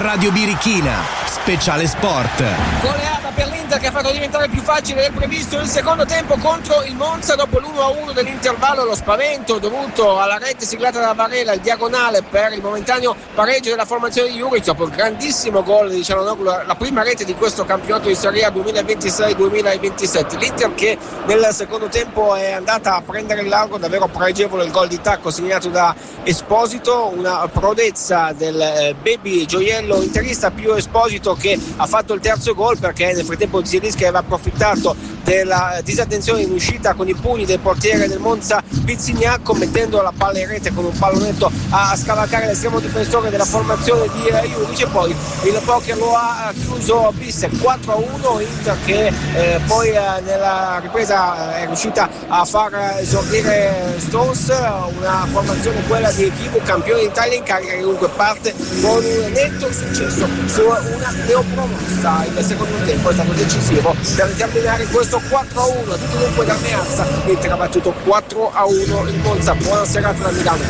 Radio Birichina, speciale sport. Goleata per l'Inter che ha fatto diventare più facile del previsto il secondo tempo contro il Monza dopo l'1-1 dell'intervallo. Lo spavento dovuto alla rete siglata da Varela, il diagonale per il momentaneo pareggio della formazione di Juric dopo il grandissimo gol di Cialanoglu, la prima rete di questo campionato di Serie A 2026-2027. L'Inter che nel secondo tempo è andata a prendere il largo, davvero pregevole il gol di tacco segnato da Esposito, una prodezza del baby gioiello interista più Esposito che ha fatto il terzo gol, perché nel frattempo Zielinski aveva approfittato della disattenzione in uscita con i pugni del portiere del Monza Pizzignacco, mettendo la palla in rete con un pallonetto a scavalcare l'estremo difensore della formazione di Juric, e poi il poker lo ha chiuso bis 4-1. Inter che poi nella ripresa è riuscita a far esordire Stones, una formazione quella di Kivu, campione d'Italia in carica, che comunque parte con un netto successo su una neopromossa. Il secondo tempo è stato decisivo per determinare questo 4-1, tutto dunque da Meazza. L'Inter ha battuto 4-1 il Monza. Buona serata da Milano.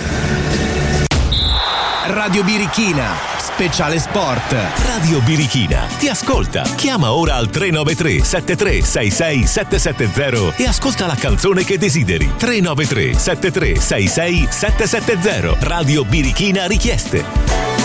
Radio Birichina, speciale sport. Radio Birichina ti ascolta. Chiama ora al 393 7366 770 e ascolta la canzone che desideri. 393 7366 770. Radio Birichina richieste.